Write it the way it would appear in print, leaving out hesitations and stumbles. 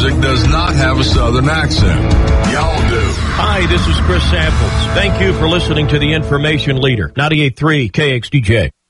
music does not have a Southern accent. Y'all do. Hi, this is Chris Samples. Thank you for listening to the Information Leader, 98.3 KXDJ.